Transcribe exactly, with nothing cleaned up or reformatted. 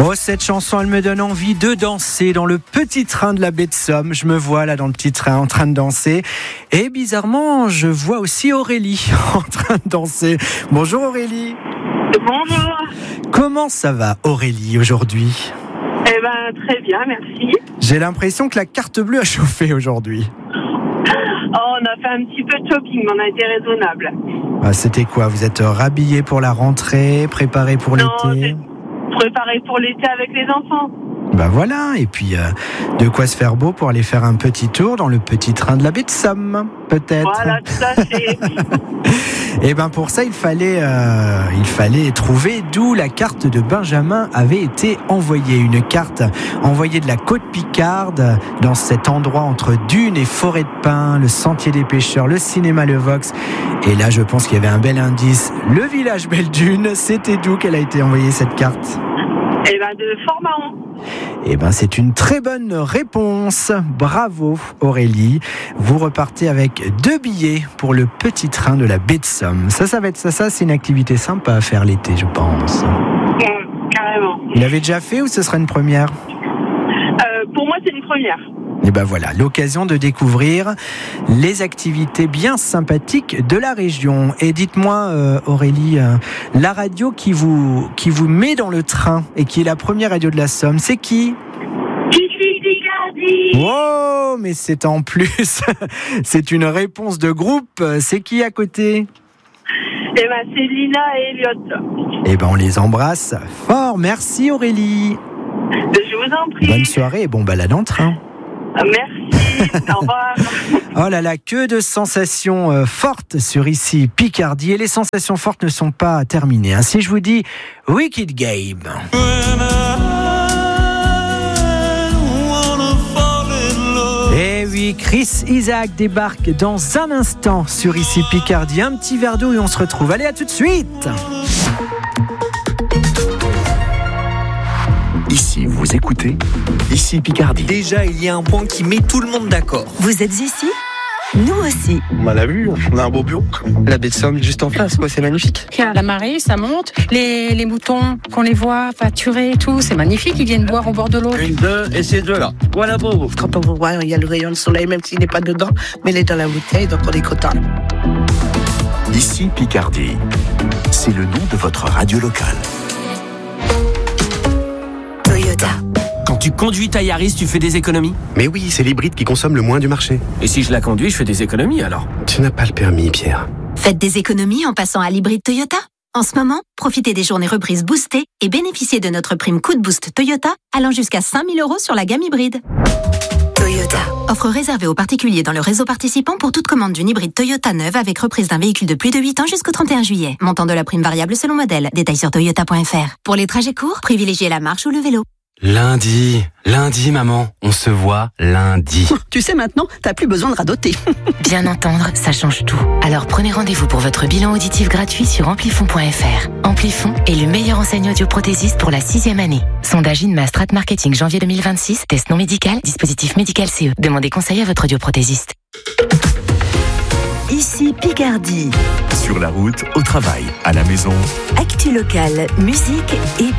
Oh, cette chanson, elle me donne envie de danser dans le petit train de la baie de Somme. Je me vois là dans le petit train en train de danser. Et bizarrement, je vois aussi Aurélie en train de danser. Bonjour Aurélie. Bonjour. Comment ça va Aurélie aujourd'hui ? Eh ben très bien, merci. J'ai l'impression que la carte bleue a chauffé aujourd'hui. Oh, on a fait un petit peu de shopping, mais on a été raisonnable. Ah, c'était quoi ? Vous êtes rhabillés pour la rentrée, préparés pour Non, l'été ? c'est préparé pour l'été avec les enfants. Bah voilà, et puis euh, de quoi se faire beau pour aller faire un petit tour dans le petit train de la baie de Somme, peut-être. Voilà, tout à fait. Et ben pour ça, il fallait, euh, il fallait trouver d'où la carte de Benjamin avait été envoyée. Une carte envoyée de la côte Picarde, dans cet endroit entre dunes et forêt de pins, le sentier des pêcheurs, le cinéma Le Vox. Et là, je pense qu'il y avait un bel indice. Le village Belle Dune, c'était d'où qu'elle a été envoyée cette carte ? Eh ben de Fort-Mahon. Eh ben, c'est une très bonne réponse. Bravo Aurélie. Vous repartez avec deux billets pour le petit train de la baie de Somme. Ça, ça va être ça, ça, c'est une activité sympa à faire l'été, je pense. Mmh, carrément. Vous l'avez déjà fait ou ce sera une première ? Euh, pour moi, c'est une première. Et ben voilà, l'occasion de découvrir les activités bien sympathiques de la région. Et dites-moi, euh, Aurélie, euh, la radio qui vous, qui vous met dans le train et qui est la première radio de la Somme, c'est qui ? Ici Picardie. Oh, mais c'est en plus, c'est une réponse de groupe. C'est qui à côté ? Eh ben c'est Lina et Elliot. Eh ben on les embrasse fort. Merci Aurélie. Je vous en prie. Bonne soirée et bon balade en train. Merci. Au revoir. Oh là là, que de sensations euh, fortes sur ici Picardie. Et les sensations fortes ne sont pas terminées. Hein. Si je vous dis Wicked Game. Et oui, Chris Isaak débarque dans un instant sur ici Picardie. Un petit verre d'eau et on se retrouve. Allez, à tout de suite. Ici, vous écoutez Ici Picardie. Déjà, il y a un point qui met tout le monde d'accord. Vous êtes ici ? Nous aussi. On l'a vu, on a un beau bureau. La baie de Somme juste en face, quoi, c'est magnifique. La marée, ça monte. Les, les moutons, qu'on les voit pâturer et tout, c'est magnifique. Ils viennent boire au bord de l'eau. Une, deux, et ces deux-là. Voilà pour vous. Quand on vous voit, il y a le rayon de soleil, même s'il n'est pas dedans, mais il est dans la bouteille, donc on est content. Ici Picardie. C'est le nom de votre radio locale. Toyota. Quand tu conduis ta Yaris, tu fais des économies ? Mais oui, c'est l'hybride qui consomme le moins du marché. Et si je la conduis, je fais des économies alors ? Tu n'as pas le permis, Pierre. Faites des économies en passant à l'hybride Toyota. En ce moment, profitez des journées reprises boostées et bénéficiez de notre prime coup de boost Toyota allant jusqu'à cinq mille euros sur la gamme hybride. Toyota. Offre réservée aux particuliers dans le réseau participant pour toute commande d'une hybride Toyota neuve avec reprise d'un véhicule de plus de huit ans jusqu'au trente et un juillet. Montant de la prime variable selon modèle. Détails sur toyota point f r. Pour les trajets courts, privilégiez la marche ou le vélo. Lundi, lundi maman, on se voit lundi. Tu sais maintenant, t'as plus besoin de radoter. Bien entendre, ça change tout. Alors prenez rendez-vous pour votre bilan auditif gratuit sur amplifon point f r. Amplifon est le meilleur enseigne audioprothésiste pour la sixième année. Sondage Inma Strat Marketing janvier deux mille vingt-six, test non médical, dispositif médical C E. Demandez conseil à votre audioprothésiste. Ici Picardie. Sur la route, au travail, à la maison. Actu locale, musique et